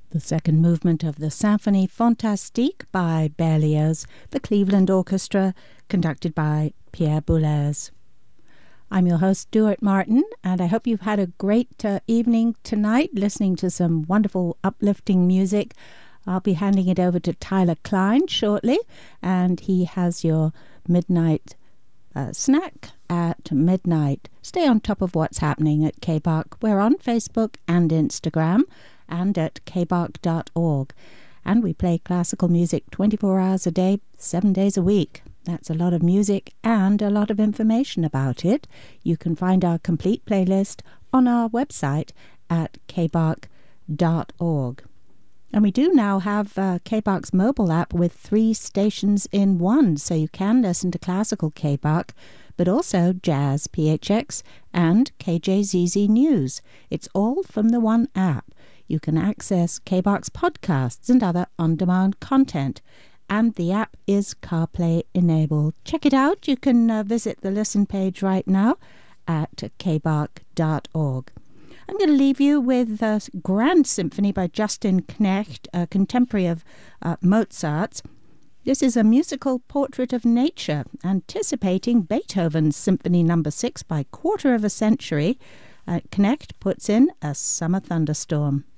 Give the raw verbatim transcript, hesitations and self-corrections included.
The second movement of the Symphonie Fantastique by Berlioz, the Cleveland Orchestra, conducted by Pierre Boulez. I'm your host, Stuart Martin, and I hope you've had a great uh, evening tonight listening to some wonderful, uplifting music. I'll be handing it over to Tyler Klein shortly, and he has your midnight uh, snack at midnight. Stay on top of what's happening at K B A R C. We're on Facebook and Instagram, and at k b a r c dot org. And we play classical music twenty-four hours a day, seven days a week. That's a lot of music and a lot of information about it. You can find our complete playlist on our website at k b a r c dot org. And we do now have uh, K B A R C's mobile app with three stations in one, so you can listen to classical K B A R C, but also jazz, P H X, and K J Z Z News. It's all from the one app. You can access K B A R C's podcasts and other on-demand content. And the app is CarPlay enabled. Check it out. You can uh, visit the listen page right now at k b a r c dot org. I'm going to leave you with a grand symphony by Justin Knecht, a contemporary of uh, Mozart's. This is a musical portrait of nature, anticipating Beethoven's Symphony Number Six by quarter of a century. Uh, Knecht puts in a summer thunderstorm.